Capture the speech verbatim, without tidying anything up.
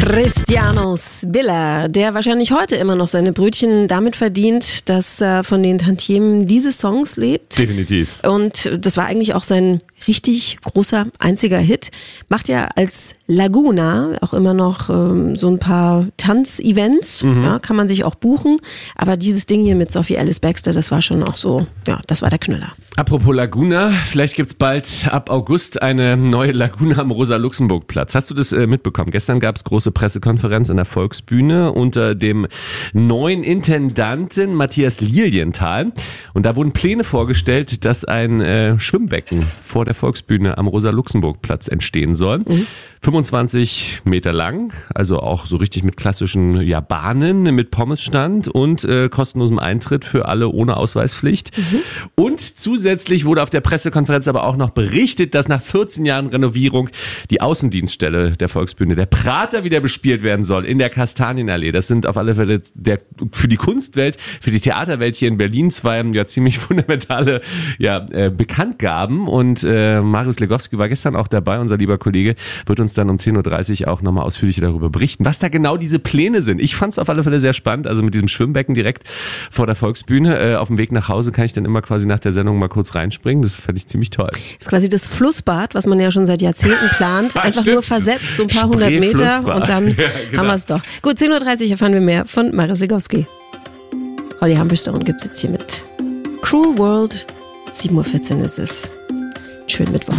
Christianus Biller, der wahrscheinlich heute immer noch seine Brötchen damit verdient, dass er von den Tantiemen dieses Songs lebt. Definitiv. Und das war eigentlich auch sein richtig großer, einziger Hit. Macht ja als Laguna auch immer noch ähm, so ein paar Tanzevents, mhm. ja, kann man sich auch buchen. Aber dieses Ding hier mit Sophie Ellis Bextor, das war schon auch so, ja, das war der Knüller. Apropos Laguna, vielleicht gibt's bald ab August eine neue Laguna am Rosa-Luxemburg-Platz. Hast du das äh, mitbekommen? Gestern gab's große Pressekonferenz in der Volksbühne unter dem neuen Intendanten Matthias Lilienthal. Und da wurden Pläne vorgestellt, dass ein äh, Schwimmbecken vor der Volksbühne am Rosa-Luxemburg-Platz entstehen soll. Mhm. fünfundzwanzig Meter lang, also auch so richtig mit klassischen ja, Bahnen, mit Pommesstand und äh, kostenlosem Eintritt für alle ohne Ausweispflicht. Mhm. Und zusätzlich wurde auf der Pressekonferenz aber auch noch berichtet, dass nach vierzehn Jahren Renovierung die Außendienststelle der Volksbühne, der Prater, wieder bespielt werden soll in der Kastanienallee. Das sind auf alle Fälle der, für die Kunstwelt, für die Theaterwelt hier in Berlin zwei ja ziemlich fundamentale ja, äh, Bekanntgaben. Und äh, Marius Legowski war gestern auch dabei, unser lieber Kollege, wird uns dann um zehn Uhr dreißig auch nochmal ausführlicher darüber berichten, was da genau diese Pläne sind. Ich fand es auf alle Fälle sehr spannend, also mit diesem Schwimmbecken direkt vor der Volksbühne. Äh, auf dem Weg nach Hause kann ich dann immer quasi nach der Sendung mal kurz reinspringen. Das fand ich ziemlich toll. Das ist quasi das Flussbad, was man ja schon seit Jahrzehnten plant. Einfach Stimmt. nur versetzt, so ein paar hundert Meter und dann ja, genau. haben wir es doch. Gut, zehn Uhr dreißig erfahren wir mehr von Marius Legowski. Holly Humberstone gibt es jetzt hier mit Cruel World. sieben Uhr vierzehn ist es. Schönen Mittwoch.